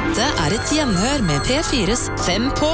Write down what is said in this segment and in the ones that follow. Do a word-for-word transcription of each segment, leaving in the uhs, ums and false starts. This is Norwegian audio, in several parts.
Dette er et gjenhør med P fires Fem på.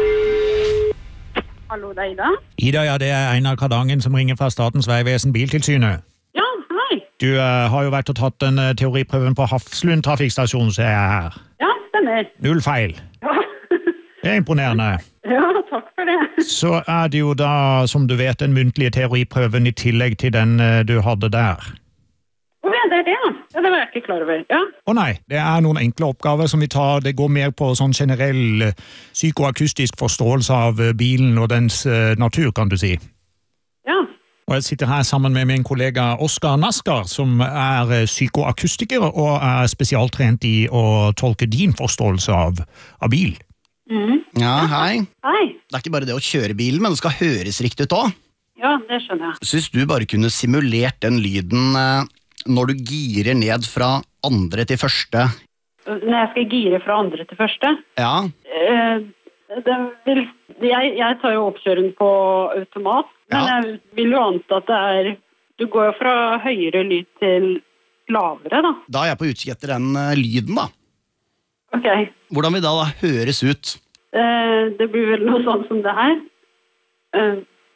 Hallo, det er Ida. Ida, ja, det er Einar Kardangen som ringer fra Statens vegvesen Biltilsynet. Ja, hei. Du uh, har jo vært og tatt en uh, teoriprøven på Hafslund trafikkstasjon, så jeg er her. Ja, stemmer. Null feil. Ja. Det er imponerende. Ja, takk for det. Så er det jo da, som du vet, den muntlige teoriprøven i tillegg til den uh, du hadde der. Å ja, det er det, ja. Ja, det var jeg ikke klar over, ja. Å nei, det er noen enkle oppgaver som vi tar, det går mer på sånn generell uh, psykoakustisk forståelse av uh, bilen og dens uh, natur, kan du si. Ja. Og jeg sitter her sammen med min kollega Oskar Naskar, som er uh, psykoakustiker og er spesialtrent i å tolke din forståelse av, av bil. Mm. Ja, hei. Hei. Det er ikke bare det å kjøre bilen, men det skal høres riktig ut også. Ja, det skjønner jeg. Synes du bare kunne simulert den lyden eh, når du girer ned fra andre til første? Når jeg skal gire fra andre til første? Ja. Eh, det vil, jeg, jeg tar jo oppkjøringen på automat, men Ja. jeg vil jo anta at det er, du går jo fra høyere lyd til lavere da. Da er jeg på utkikk etter den eh, lyden da. Ok. Hvordan vil det da høres ut? Eh, det blir vel noe sånn som det her. Eh,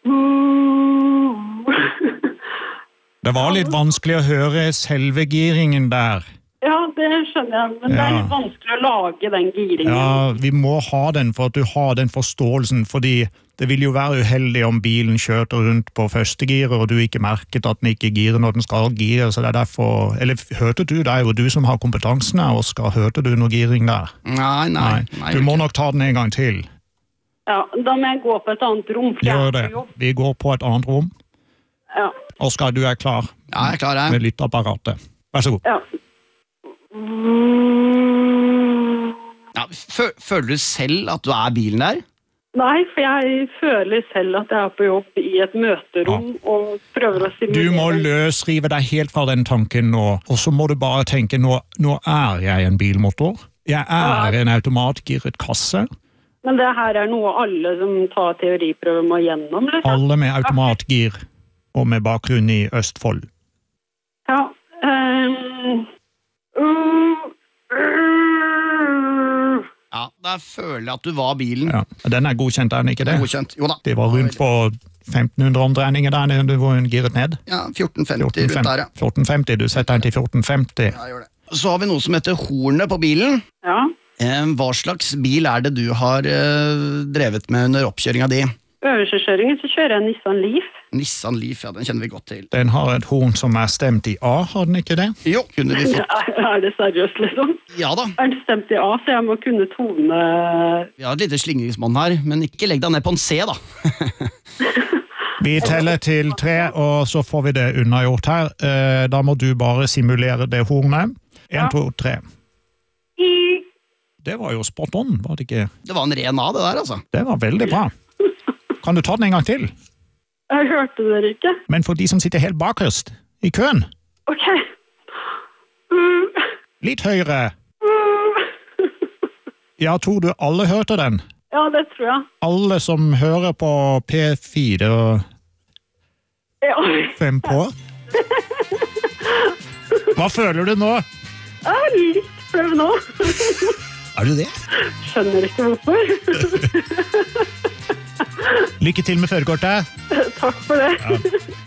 Det var litt vanskelig å høre selve giringen der. ja, det skjønner jeg, men det er Ja. litt vanskelig å lage den giringen. Ja, vi må ha den for at du har den forståelsen, fordi det vil jo være uheldig om bilen kjørte rundt på første gir, og du ikke merket at den ikke girer når den skal gire, så det er derfor, eller hørte du, det er jo du som har kompetansen her, Oskar, hørte du noe giring der? Nei, nei. nei Du må nok ta den en gang til. Ja, da må jeg gå på et annet rom, for jeg Gjør er det. på jobb. Vi går på et annet rom. Ja, Oskar, du er klar Ja, jeg er klar, jeg. med lytteapparatet. Vær så god. ja. Ja, fø føler du selv at du er bilen der? Nei, for jeg føler selv at jeg er på jobb i et møterom og prøver å simulere. Du må løsrive deg helt fra den tanken nå, og så må du bare tenke, nå, nå er jeg en bilmotor. Jeg er en automatgiret kasse. Men det her er noe alle som tar teoriprøve må gjennom, liksom. Alle med automatgir og med bakgrunn i Østfold. Ja. Um, uh, uh, Ja, da føler jeg at du var bilen. Ja, den er godkjent, er den ikke det? Godkjent. Jo da. Det var rundt på femten hundre omdreininger der nede hvor hun giret ned. Ja, fjorten femti rundt der, ja. fjorten femti, du setter den til fjorten femti. Ja, gjør det. Så har vi noe som heter hornet på bilen. ja. Eh, Hva slags bil er det du har eh, drevet med under oppkjøringa di? Øvelseskjøringen så kjører jeg Nissan Leaf. Nissan Leaf, ja, den kjenner vi godt til. Den har et horn som er stemt i A, har den ikke det? Jo, kunne vi fått... Er, er det seriøst, liksom? Ja da, Er det stemt i A, så jeg må kunne tone... vi har et lite slingringsmonn her, men ikke legg deg ned på en C da. Vi teller til tre, og så får vi det unnagjort her. Eh, Da må du bare simulere det hornet. En, Ja. to, tre. I... Det var jo spot on, var det ikke? Det var en ren A det der, altså. Det var veldig bra. Kan du ta den en gang til? Jeg hørte dere ikke. Men for de som sitter helt bakerst i køen, Ok. Uh, litt høyere. uh. Ja, tror du alle hørte den? Ja, det tror jeg. Alle som hører på P fire og Ja. Fem på? Hva føler du nå? Jeg er litt flau nå. Er du det? Skjønner ikke hvorfor. Lykke til med førerkortet. Takk for det. Ja.